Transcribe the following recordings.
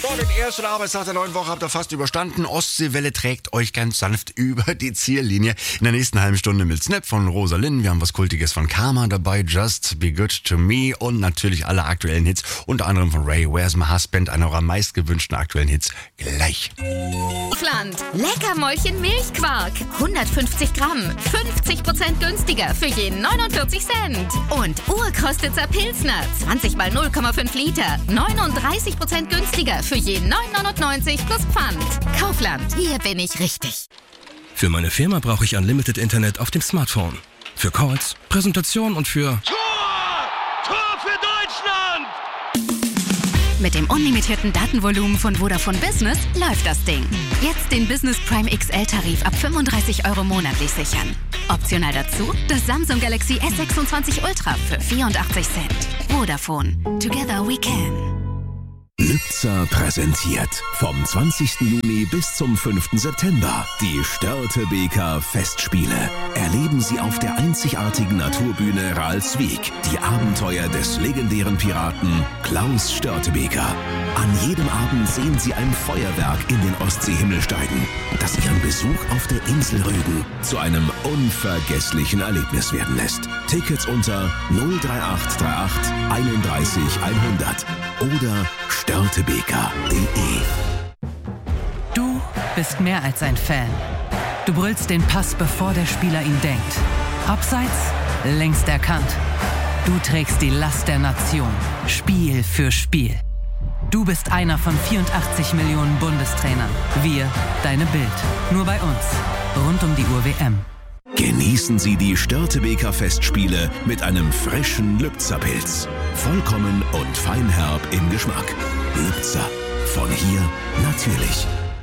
So, den ersten Arbeitstag der neuen Woche habt ihr fast überstanden. Ostseewelle trägt euch ganz sanft über die Ziellinie. In der nächsten halben Stunde mit Snap von Rosalind. Wir haben was Kultiges von Karma dabei, Just Be Good To Me und natürlich alle aktuellen Hits, unter anderem von Ray, Where's My Husband, einer eurer meistgewünschten aktuellen Hits, gleich. Kaufland. Leckermäulchen Milchquark. 150 Gramm. 50% günstiger für jeden 49 Cent. Und Urkrostitzer Pilsner. 20 mal 0,5 Liter. 39% günstiger für jeden 9,99 plus Pfand. Kaufland. Hier bin ich richtig. Für meine Firma brauche ich Unlimited Internet auf dem Smartphone. Für Calls, Präsentation und für... Tor! Tor für Deutschland! Mit dem unlimitierten Datenvolumen von Vodafone Business läuft das Ding. Jetzt den Business Prime XL-Tarif ab 35 € monatlich sichern. Optional dazu das Samsung Galaxy S26 Ultra für 84 Cent. Vodafone. Together we can. Lübzer präsentiert vom 20. Juni bis zum 5. September die Störtebeker Festspiele. Erleben Sie auf der einzigartigen Naturbühne Ralswiek die Abenteuer des legendären Piraten Klaus Störtebeker. An jedem Abend sehen Sie ein Feuerwerk in den Ostseehimmel steigen, das Ihren Besuch auf der Insel Rügen zu einem unvergesslichen Erlebnis werden lässt. Tickets unter 03838 31 100 oder störtebeker.de. Du bist mehr als ein Fan. Du brüllst den Pass, bevor der Spieler ihn denkt. Abseits, längst erkannt. Du trägst die Last der Nation, Spiel für Spiel. Du bist einer von 84 Millionen Bundestrainern. Wir, deine Bild. Nur bei uns. Rund um die Uhr WM. Genießen Sie die Störtebeker Festspiele mit einem frischen Lübzer Pilz. Vollkommen und feinherb im Geschmack. Lübzer. Von hier natürlich.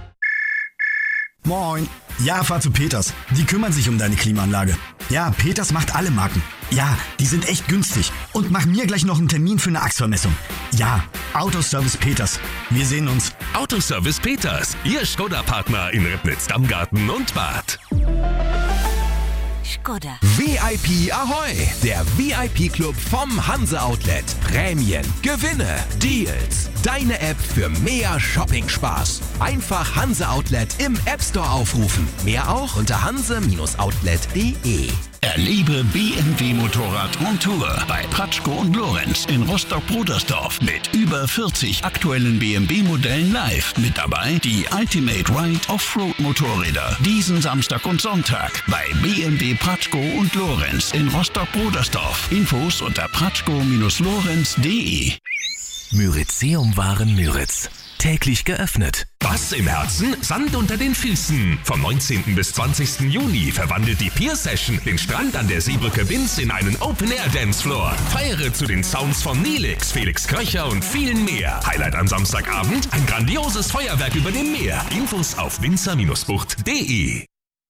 Moin. Ja, fahr zu Peters. Die kümmern sich um deine Klimaanlage. Ja, Peters macht alle Marken. Ja, die sind echt günstig. Und mach mir gleich noch einen Termin für eine Achsvermessung. Ja, Autoservice Peters. Wir sehen uns. Autoservice Peters, Ihr Skoda-Partner in Ribnitz-Dammgarten und Bad. Skoda. VIP Ahoi, der VIP-Club vom Hanse Outlet. Prämien, Gewinne, Deals. Deine App für mehr Shopping-Spaß. Einfach Hanse Outlet im App Store aufrufen. Mehr auch unter hanse-outlet.de. Erlebe BMW Motorrad on Tour bei Pratschko und Lorenz in Rostock-Brudersdorf mit über 40 aktuellen BMW-Modellen live. Mit dabei die Ultimate Ride Offroad Motorräder. Diesen Samstag und Sonntag bei BMW Pratschko und Lorenz in Rostock-Brudersdorf. Infos unter pratschko-lorenz.de. Myrizeum-Waren Müritz. Täglich geöffnet. Bass im Herzen, Sand unter den Füßen. Vom 19. bis 20. Juni verwandelt die Pier Session den Strand an der Seebrücke Binz in einen Open-Air-Dancefloor. Feiere zu den Sounds von Nelix, Felix Kröcher und vielen mehr. Highlight am Samstagabend, ein grandioses Feuerwerk über dem Meer. Infos auf winzer-bucht.de.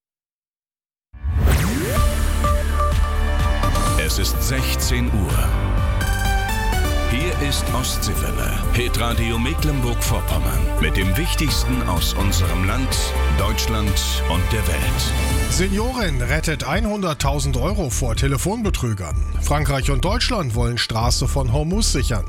Es ist 16 Uhr. Hier ist Ostseewelle, Hitradio Mecklenburg-Vorpommern. Mit dem Wichtigsten aus unserem Land, Deutschland und der Welt. Seniorin rettet 100.000 € vor Telefonbetrügern. Frankreich und Deutschland wollen Straße von Hormuz sichern.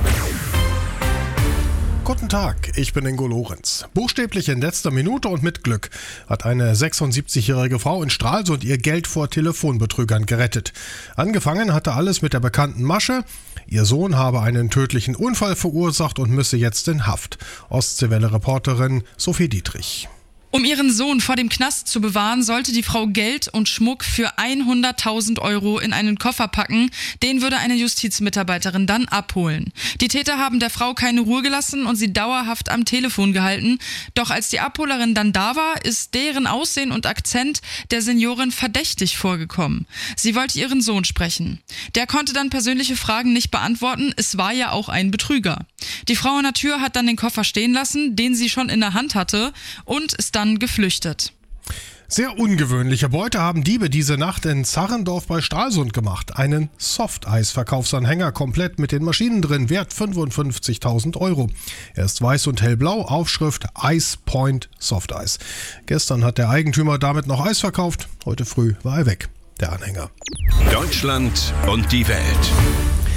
Guten Tag, ich bin Ingo Lorenz. Buchstäblich in letzter Minute und mit Glück hat eine 76-jährige Frau in Stralsund ihr Geld vor Telefonbetrügern gerettet. Angefangen hatte alles mit der bekannten Masche. Ihr Sohn habe einen tödlichen Unfall verursacht und müsse jetzt in Haft. Ostseewelle-Reporterin Sophie Dietrich. Um ihren Sohn vor dem Knast zu bewahren, sollte die Frau Geld und Schmuck für 100.000 € in einen Koffer packen. Den würde eine Justizmitarbeiterin dann abholen. Die Täter haben der Frau keine Ruhe gelassen und sie dauerhaft am Telefon gehalten. Doch als die Abholerin dann da war, ist deren Aussehen und Akzent der Seniorin verdächtig vorgekommen. Sie wollte ihren Sohn sprechen. Der konnte dann persönliche Fragen nicht beantworten. Es war ja auch ein Betrüger. Die Frau an der Tür hat dann den Koffer stehen lassen, den sie schon in der Hand hatte, und ist dann geflüchtet. Sehr ungewöhnliche Beute haben Diebe diese Nacht in Zarrendorf bei Stralsund gemacht. Einen Softeis-Verkaufsanhänger komplett mit den Maschinen drin, wert 55.000 €. Er ist weiß und hellblau, Aufschrift Ice Point Softeis. Gestern hat der Eigentümer damit noch Eis verkauft, heute früh war er weg, der Anhänger. Deutschland und die Welt.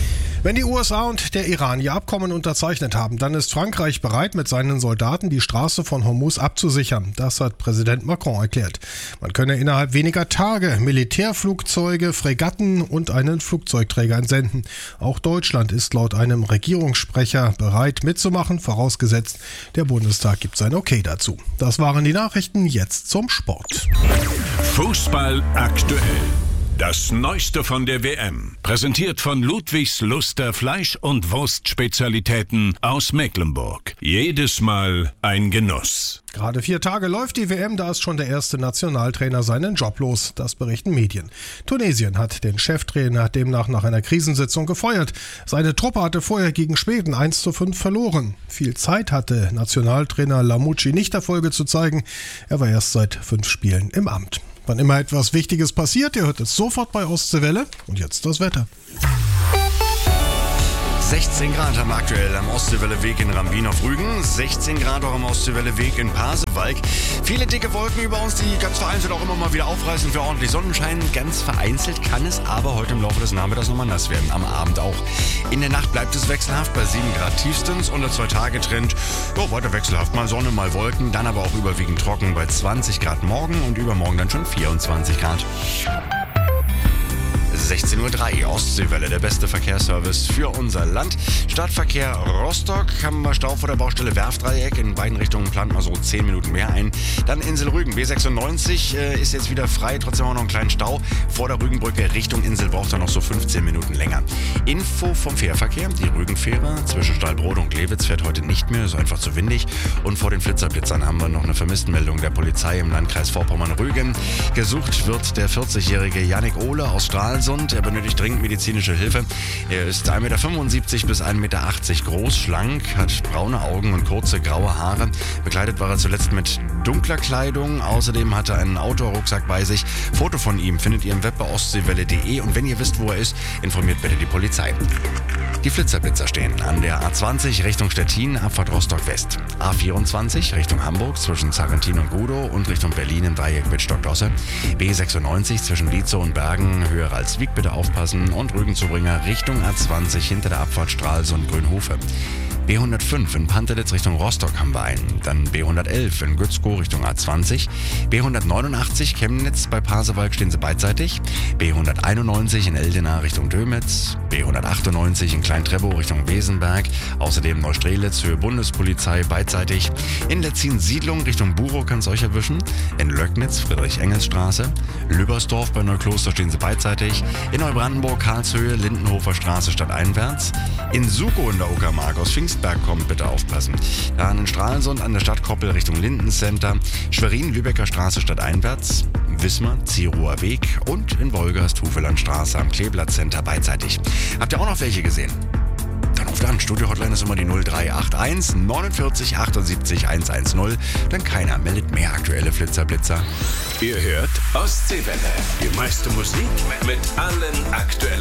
Wenn die USA und der Iran ihr Abkommen unterzeichnet haben, dann ist Frankreich bereit, mit seinen Soldaten die Straße von Hormuz abzusichern. Das hat Präsident Macron erklärt. Man könne innerhalb weniger Tage Militärflugzeuge, Fregatten und einen Flugzeugträger entsenden. Auch Deutschland ist laut einem Regierungssprecher bereit mitzumachen, vorausgesetzt, der Bundestag gibt sein Okay dazu. Das waren die Nachrichten, jetzt zum Sport. Fußball aktuell. Das Neueste von der WM, präsentiert von Ludwigs Luster Fleisch- und Wurstspezialitäten aus Mecklenburg. Jedes Mal ein Genuss. Gerade 4 Tage läuft die WM, da ist schon der erste Nationaltrainer seinen Job los. Das berichten Medien. Tunesien hat den Cheftrainer demnach nach einer Krisensitzung gefeuert. Seine Truppe hatte vorher gegen Schweden 1:5 verloren. Viel Zeit hatte Nationaltrainer Lamouchi nicht, Erfolge zu zeigen. Er war erst seit 5 Spielen im Amt. Wann immer etwas Wichtiges passiert, ihr hört es sofort bei Ostseewelle. Und jetzt das Wetter. 16 Grad haben wir aktuell am Ostseewelle-Weg in Rambin auf Rügen, 16 Grad auch am Ostseewelle-Weg in Pasewalk. Viele dicke Wolken über uns, die ganz vereinzelt auch immer mal wieder aufreißen für ordentlich Sonnenschein. Ganz vereinzelt kann es aber heute im Laufe des Nachmittags nochmal nass werden, am Abend auch. In der Nacht bleibt es wechselhaft bei 7 Grad tiefstens und der 2-Tage-Trend, weiter wechselhaft, mal Sonne, mal Wolken, dann aber auch überwiegend trocken bei 20 Grad morgen und übermorgen dann schon 24 Grad. 16:03 Uhr, Ostseewelle, der beste Verkehrsservice für unser Land. Stadtverkehr Rostock, haben wir Stau vor der Baustelle Werftdreieck. In beiden Richtungen plant man so 10 Minuten mehr ein. Dann Insel Rügen, B96 ist jetzt wieder frei, trotzdem auch noch einen kleinen Stau. Vor der Rügenbrücke Richtung Insel braucht er noch so 15 Minuten länger. Info vom Fährverkehr, die Rügenfähre zwischen Stahlbrod und Glewitz fährt heute nicht mehr, ist einfach zu windig. Und vor den Flitterblitzern haben wir noch eine Vermisstenmeldung der Polizei im Landkreis Vorpommern-Rügen. Gesucht wird der 40-jährige Yannick Ohle aus Stralsund. Er benötigt dringend medizinische Hilfe. Er ist 1,75 bis 1,80 Meter groß, schlank, hat braune Augen und kurze graue Haare. Bekleidet war er zuletzt mit dunkler Kleidung. Außerdem hat er einen Outdoor-Rucksack bei sich. Foto von ihm findet ihr im Web bei ostseewelle.de. Und wenn ihr wisst, wo er ist, informiert bitte die Polizei. Die Flitterblitzer stehen an der A20 Richtung Stettin, Abfahrt Rostock West. A24 Richtung Hamburg zwischen Zarrentin und Gudow und Richtung Berlin im Dreieck Wittstock-Dosse. B96 zwischen Lietzow und Bergen, höher als Wieg, bitte aufpassen. Und Rügenzubringer Richtung A20 hinter der Abfahrt Stralsund Grünhofe. B105 in Pantelitz Richtung Rostock haben wir einen. Dann B111 in Gützkow Richtung A20. B189 Chemnitz bei Pasewalk stehen sie beidseitig. B191 in Eldena Richtung Dömitz. B198 in Klein-Trebow Richtung Wesenberg. Außerdem Neustrelitz Höhe Bundespolizei beidseitig. In Letzin-Siedlung Richtung Burow kann es euch erwischen. In Löcknitz Friedrich-Engels-Straße. Lübersdorf bei Neukloster stehen sie beidseitig. In Neubrandenburg Karlshöhe Lindenhofer Straße stadteinwärts. In Sukow in der Uckermark aus Pfingstberg kommt, bitte aufpassen. Dann in Stralsund an der Stadtkoppel Richtung Lindencenter. Schwerin Lübecker Straße stadteinwärts. Wismar Zieruher Weg und in Wolgast Hufelandstraße am Kleeblatt-Center beidseitig. Habt ihr auch noch welche gesehen? Dann ruft an. Studio-Hotline ist immer die 0381 49 78 110. Denn keiner meldet mehr aktuelle Flitzer-Blitzer. Ihr hört Ostseewelle. Die meiste Musik mit allen aktuellen